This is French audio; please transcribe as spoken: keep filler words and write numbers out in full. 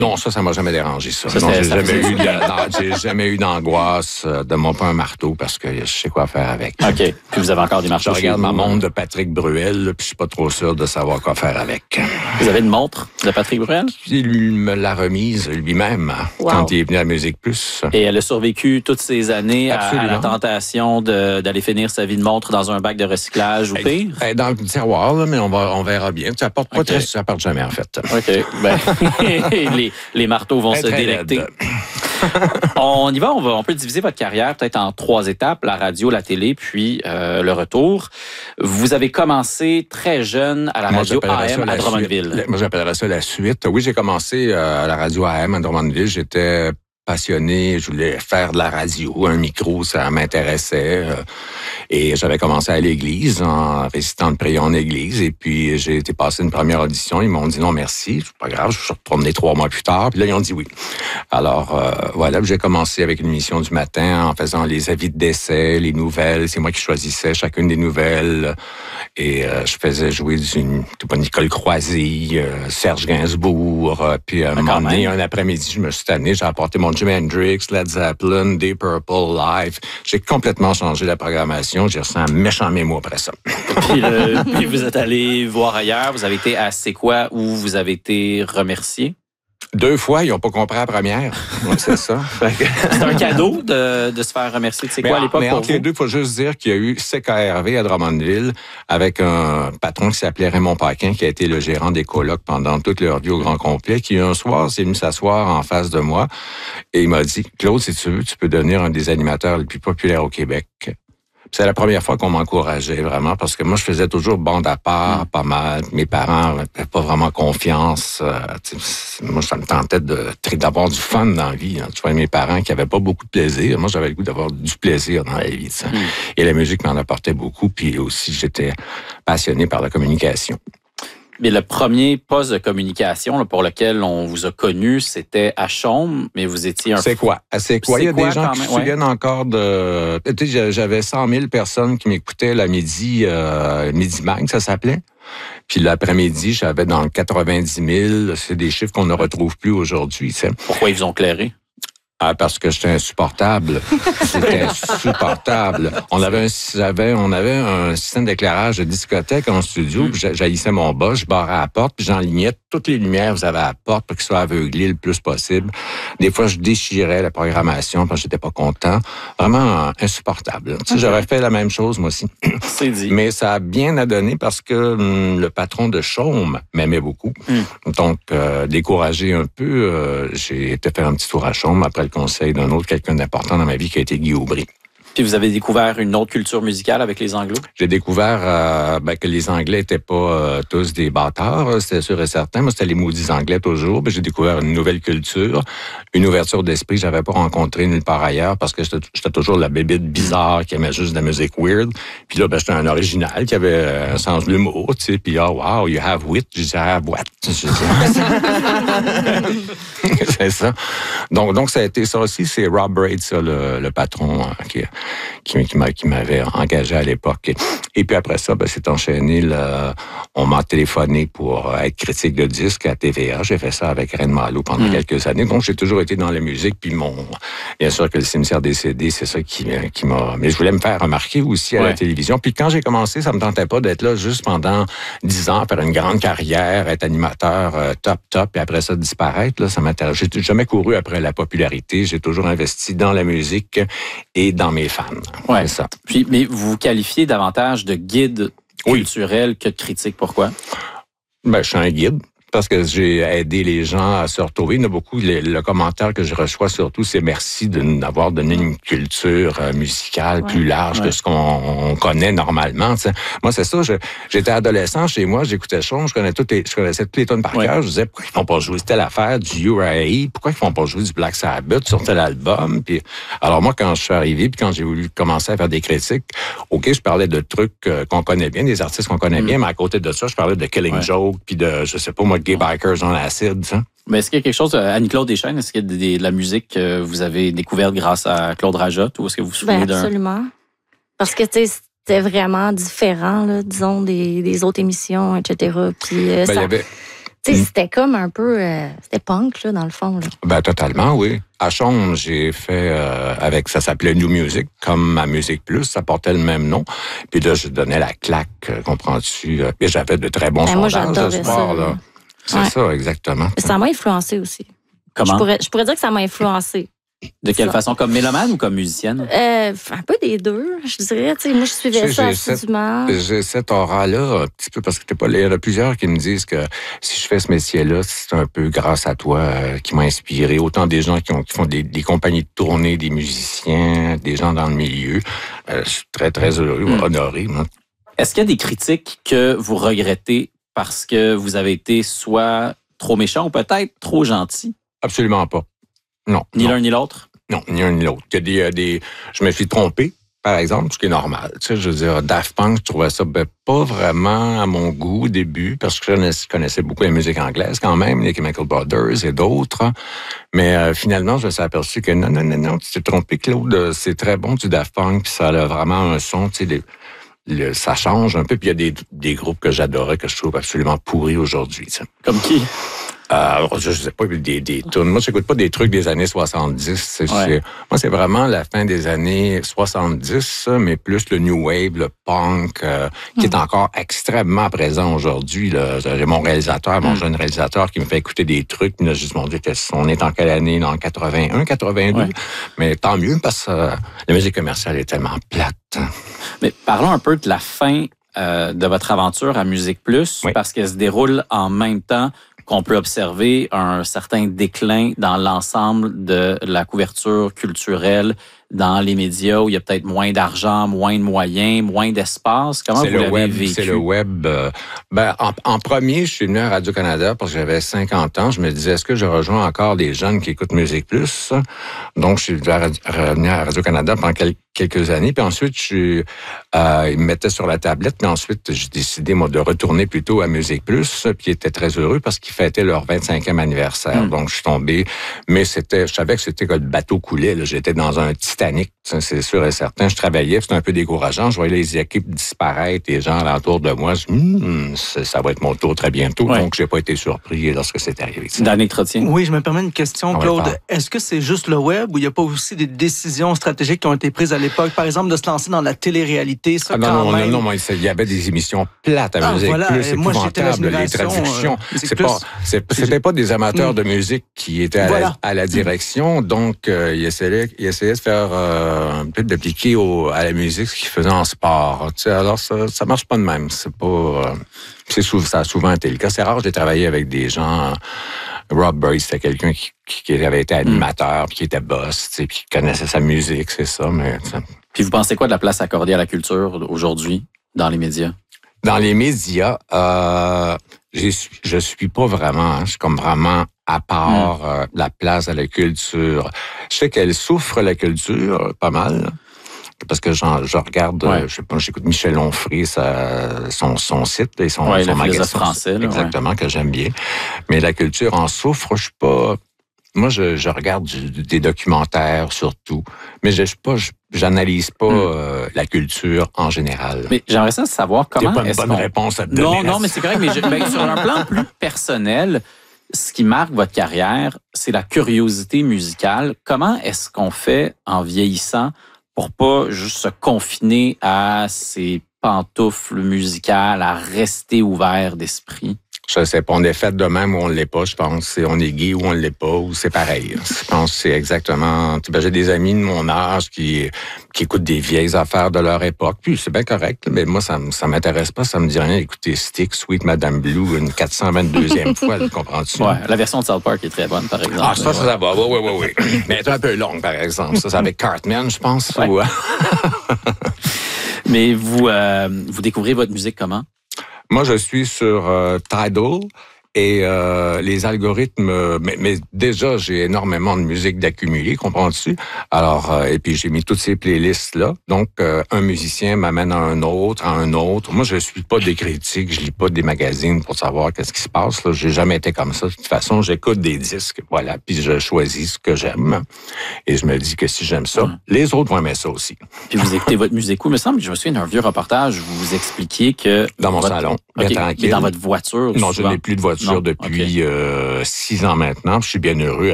Non, ça, ça m'a jamais dérangé, ça. ça non, j'ai ça jamais, faisait... eu de, non, j'ai jamais eu d'angoisse de mon pas un marteau parce que je sais quoi faire avec. OK. Puis vous avez encore des marteaux. Je regarde ma montre de Patrick Bruel, puis je suis pas trop sûr de savoir quoi faire avec. Vous avez une montre de Patrick Bruel? Il me l'a remise lui-même wow. quand il est venu à Musique Plus. Et elle a survécu toutes ces années à, à la tentation de, d'aller finir sa vie de montre dans un bac de recyclage ou pire? Elle, elle dans le tiroir, là, mais on, va, on verra bien. Ça porte pas okay. très, ça porte jamais, en fait. OK. Ben, les, les marteaux vont se délecter. On y va, on va, on peut diviser votre carrière peut-être en trois étapes, la radio, la télé, puis euh, le retour. Vous avez commencé très jeune à la moi, radio A M à Drummondville. Suite. Moi, j'appellerais ça la suite. Oui, j'ai commencé euh, à la radio A M à Drummondville. J'étais passionné, je voulais faire de la radio, un micro, ça m'intéressait. Euh, et j'avais commencé à l'église, en récitant de prier en église. Et puis, j'ai été passé une première audition. Ils m'ont dit non, merci, c'est pas grave. Je suis retourné trois mois plus tard. Puis là, ils ont dit oui. Alors, euh, voilà, j'ai commencé avec une émission du matin en faisant les avis de décès, les nouvelles. C'est moi qui choisissais chacune des nouvelles. Et euh, je faisais jouer du Nicole Croisy, euh, Serge Gainsbourg. Euh, puis, à un moment donné, un après-midi, je me suis tanné, j'ai apporté mon Jimi Hendrix, Led Zeppelin, Deep Purple, Live. J'ai complètement changé la programmation. J'ai reçu un méchant mémo après ça. puis, euh, puis vous êtes allé voir ailleurs. Vous avez été à C'est quoi où vous avez été remercié? Deux fois, ils n'ont pas compris la première. Ouais, c'est ça. C'est un cadeau de, de se faire remercier de C'est quoi à l'époque mais pour entre vous? les deux, il faut juste dire qu'il y a eu C K R V à Drummondville avec un patron qui s'appelait Raymond Paquin, qui a été le gérant des colocs pendant toute leur vie au grand complet, qui un soir s'est venu s'asseoir en face de moi et il m'a dit « Claude, si tu veux, tu peux devenir un des animateurs les plus populaires au Québec. » C'est la première fois qu'on m'encourageait vraiment parce que moi, je faisais toujours bande à part, mmh. pas mal. Mes parents n'avaient pas vraiment confiance. Euh, moi, ça me tentait de, d'avoir du fun dans la vie. Hein. Tu vois, mes parents qui n'avaient pas beaucoup de plaisir. Moi, j'avais le goût d'avoir du plaisir dans la vie. Mmh. Et la musique m'en apportait beaucoup. Puis aussi, j'étais passionné par la communication. Mais le premier poste de communication là, pour lequel on vous a connu, c'était à Chaume, mais vous étiez un... C'est quoi? C'est quoi? Il y a des gens qui se souviennent encore de... Tu sais, j'avais cent mille personnes qui m'écoutaient la midi, euh, Midi Mag, ça s'appelait. Puis l'après-midi, j'avais dans le quatre-vingt-dix mille. C'est des chiffres qu'on ne retrouve plus aujourd'hui. Tu sais. Pourquoi ils vous ont clairé? Ah, parce que j'étais insupportable. C'était insupportable. On avait un, j'avais, on avait un système d'éclairage de discothèque en studio, puis j'haïssais mon boss, je barrais à la porte, puis j'enlignais toutes les lumières que vous avez à la porte pour qu'ils soient aveuglés le plus possible. Des fois, je déchirais la programmation parce que j'étais pas content. Vraiment insupportable. Tu sais, j'aurais fait la même chose, moi aussi. C'est dit. Mais ça a bien à donner parce que hum, le patron de Chaume m'aimait beaucoup. Mm. Donc, euh, découragé un peu, euh, j'ai été faire un petit tour à Chaume après le conseil d'un autre quelqu'un d'important dans ma vie qui a été Guy Aubry. Puis vous avez découvert une autre culture musicale avec les Anglos? J'ai découvert euh, ben, que les Anglais étaient pas euh, tous des bâtards, c'était sûr et certain. Moi, c'était les maudits Anglais toujours. Ben, j'ai découvert une nouvelle culture, une ouverture d'esprit que j'avais pas rencontrée nulle part ailleurs parce que j'étais, j'étais toujours la bébite bizarre qui aimait juste de la musique weird. Puis là, ben, j'étais un original qui avait un sens de l'humour, tu sais. Puis ah, wow, you have wit. Je disais, I have what? C'est ça. Donc, donc, ça a été ça aussi. C'est Rob Braid, ça, le, le patron hein, qui Qui, qui, m'a, qui m'avait engagé à l'époque. Et, et puis après ça, ben, c'est enchaîné. Là, on m'a téléphoné pour être critique de disque à T V A. J'ai fait ça avec Reine Malo pendant mmh. quelques années. Donc, j'ai toujours été dans la musique. Puis mon, bien sûr que le cimetière des C D, c'est ça qui, qui m'a... Mais je voulais me faire remarquer aussi à ouais. la télévision. Puis quand j'ai commencé, ça me tentait pas d'être là juste pendant dix ans, faire une grande carrière, être animateur euh, top, top, et après ça, disparaître. Là, ça m'intéresse. J'ai jamais couru après la popularité. J'ai toujours investi dans la musique et dans mes fans. Ouais. C'est ça. Puis, mais vous vous qualifiez davantage de guide oui. culturel que de critique. Pourquoi? Ben, je suis un guide. Parce que j'ai aidé les gens à se retrouver. Il y en a beaucoup. Le, le commentaire que je reçois surtout, c'est merci de nous avoir donné une culture musicale ouais. plus large ouais. que ce qu'on connaît normalement. T'sais. Moi, c'est ça. Je, j'étais adolescent chez moi, j'écoutais Chaume, je connais toutes les, je connaissais toutes les tonnes par ouais. cœur. Je disais pourquoi ils font pas jouer telle affaire du U R A E, pourquoi ils font pas jouer du Black Sabbath sur tel album. Puis alors moi, quand je suis arrivé, puis quand j'ai voulu commencer à faire des critiques, ok, je parlais de trucs qu'on connaît bien, des artistes qu'on connaît mm. bien, mais à côté de ça, je parlais de Killing ouais. Joke, puis de je sais pas moi. Gay Bikers on acide, ça. Mais est-ce qu'il y a quelque chose, Annie-Claude Deschênes, est-ce qu'il y a de, de la musique que vous avez découverte grâce à Claude Rajotte ou est-ce que vous vous souvenez ben, d'un... Absolument. Parce que, tu sais, c'était vraiment différent, là, disons, des, des autres émissions, et cetera. Puis, euh, ben, ça... il y avait... Tu sais, Mm. c'était comme un peu... euh, c'était punk, là, dans le fond. Là. Ben, totalement, oui. À Chaume, j'ai fait euh, avec, ça s'appelait New Music, comme ma Musique Plus, ça portait le même nom. Puis là, je donnais la claque, euh, comprends-tu? euh, Et j'avais de très bons Ben, moi, sondages j'adorais ce soir, ça, là. là. C'est Ouais. ça, exactement. Mais ça m'a influencé aussi. Comment? Je pourrais, je pourrais dire que ça m'a influencé. De quelle ça. façon? Comme mélomane ou comme musicienne? Euh, un peu des deux, je dirais. Tu sais, moi, je suivais Tu sais, ça j'ai cette- assidûment. J'ai cette aura-là, un petit peu, parce que t'es pas, il y en a plusieurs qui me disent que si je fais ce métier-là, c'est un peu grâce à toi euh, qui m'a inspiré. Autant des gens qui, ont, qui font des, des compagnies de tournée, des musiciens, des gens dans le milieu. Euh, je suis très, très heureux, Mm. honoré. Moi. Est-ce qu'il y a des critiques que vous regrettez parce que vous avez été soit trop méchant ou peut-être trop gentil? Absolument pas. Non. Ni non. l'un ni l'autre? Non, ni un ni l'autre. Il y a des, euh, des, je me suis trompé, par exemple, ce qui est normal. Tu sais, je veux dire, Daft Punk, je trouvais ça ben, pas vraiment à mon goût au début, parce que je connaissais, je connaissais beaucoup la musique anglaise quand même, les Chemical Brothers et d'autres. Mais euh, finalement, je me suis aperçu que non, non, non, non, tu t'es trompé, Claude. C'est très bon du Daft Punk, puis ça a vraiment un son, tu sais, les, le, ça change un peu. Puis il y a des, des groupes que j'adorais, que je trouve absolument pourris aujourd'hui. Tu sais. Comme qui? Euh, je sais pas, des, des tunes. Moi, j'écoute pas des trucs des années soixante-dix. C'est, Ouais. c'est, moi, c'est vraiment la fin des années soixante-dix, mais plus le new wave, le punk, euh, qui est encore extrêmement présent aujourd'hui. Là. J'ai mon réalisateur, mon Mm. jeune réalisateur, qui me fait écouter des trucs. Puis là, j'ai juste mon Dieu, on est en quelle année? Dans quatre-vingt-un, quatre-vingt-deux. Ouais. Mais tant mieux, parce que euh, la musique commerciale est tellement plate. Mais parlons un peu de la fin euh, de votre aventure à Musique Plus, Oui. parce qu'elle se déroule en même temps qu'on peut observer un certain déclin dans l'ensemble de la couverture culturelle dans les médias où il y a peut-être moins d'argent, moins de moyens, moins d'espace. Comment C'est vous le l'avez web, vécu? c'est le web. euh, ben, en, en premier, je suis venu à Radio-Canada parce que j'avais cinquante ans. Je me disais, est-ce que je rejoins encore des jeunes qui écoutent Musique Plus? Donc, je suis venu à, Radio- revenu à Radio-Canada pendant quel- quelques années. Puis ensuite, je suis, euh, ils me mettaient sur la tablette. Puis ensuite, j'ai décidé, moi, de retourner plutôt à Musique Plus. Puis ils étaient très heureux parce qu'ils fêtaient leur vingt-cinquième anniversaire. Mm. Donc, je suis tombé. Mais c'était, je savais que c'était que le bateau coulait. Là. J'étais dans un Titanic. Ça, c'est sûr et certain. Je travaillais, c'était un peu décourageant. Je voyais les équipes disparaître, les gens alentour de moi. Je me dis, Hum, ça, ça va être mon tour très bientôt. Ouais. Donc, j'ai pas été surpris lorsque c'est arrivé. Danick Trottier. Oui, je me permets une question, On va Claude. le faire. Est-ce que c'est juste le web ou il n'y a pas aussi des décisions stratégiques qui ont été prises à l'époque? Par exemple, de se lancer dans la télé-réalité, ça Ah non, quand non, même... non, non, moi, il y avait des émissions plates à Ah, Musique voilà. Plus, Et moi, j'étais épouvantables, les l'admiration, traductions. euh, Musique c'est Plus. pas, c'est- c'était pas des amateurs Mm. de musique qui étaient à, Voilà. la, à la direction, donc euh, ils, essayaient, ils essayaient de faire euh, un peu d'appliquer au, à la musique ce qu'ils faisaient en sport. Tu sais, alors ça, ça marche pas de même. C'est pas, euh, c'est souvent, ça a souvent été le cas. C'est rare que j'ai travaillé avec des gens. euh, Rob Burry, c'était quelqu'un qui, qui, qui avait été animateur, puis qui était boss, tu sais, puis qui connaissait sa musique, c'est ça. Mais tu sais. Puis vous pensez quoi de la place accordée à la culture aujourd'hui dans les médias? Dans les médias, euh, je suis, je suis pas vraiment, hein, je suis comme vraiment à part Mm. euh, la place à la culture. Je sais qu'elle souffre, la culture, pas mal. Parce que j'en, je regarde, Ouais. euh, je sais pas, j'écoute Michel Onfray, sa, son, son site et son, Ouais, son le philosophe magazine. français, là, Exactement, que j'aime bien. Mais la culture en souffre, je suis pas... Moi, je, je regarde du- des documentaires surtout, mais je, je suis pas, je- j'analyse pas Mm. euh, la culture en général. Mais j'aimerais ça savoir C'est comment pas une est-ce bonne qu'on... réponse à te donner. Non, non, mais c'est correct. Mais je- ben, sur un plan plus personnel, ce qui marque votre carrière, c'est la curiosité musicale. Comment est-ce qu'on fait en vieillissant pour pas juste se confiner à ces pantoufles musicales, à rester ouvert d'esprit? Je sais pas, on est fait de même ou on l'est pas, je pense. C'est, on est gay ou on l'est pas, ou c'est pareil. Je pense que c'est exactement... Ben, j'ai des amis de mon âge qui, qui écoutent des vieilles affaires de leur époque, puis c'est bien correct, mais moi, ça, ça m'intéresse pas, ça me dit rien d'écouter Stick, Sweet Madame Blue, une quatre cent vingt-deuxième fois, là, comprends-tu? Ouais, la version de South Park est très bonne, par exemple. Ah, ça, ça, ça va, oui, oui, oui, oui. Mais elle est un peu longue, par exemple. Ça, c'est avec Cartman, je pense. Ouais. ou- Mais vous, euh, vous découvrez votre musique comment? Moi, je suis sur euh, Tidal et euh, les algorithmes... euh, Mais, mais déjà, j'ai énormément de musique d'accumuler, comprends-tu? Alors, euh, et puis j'ai mis toutes ces playlists-là. Donc, euh, un musicien m'amène à un autre, à un autre. Moi, je suis pas des critiques, je lis pas des magazines pour savoir qu'est-ce qui se passe. Là. J'ai jamais été comme ça. De toute façon, j'écoute des disques, voilà, puis je choisis ce que j'aime. Et je me dis que si j'aime ça, Ouais. les autres vont aimer ça aussi. Puis vous écoutez votre musique où? Il me semble que je me souviens d'un vieux reportage où vous expliquiez que... Dans mon votre- salon, OK, bien tranquille. mais dans votre voiture, Non, je souvent. n'ai plus de voiture. l'aventure Non? depuis Okay. euh, six ans maintenant. Je suis bien heureux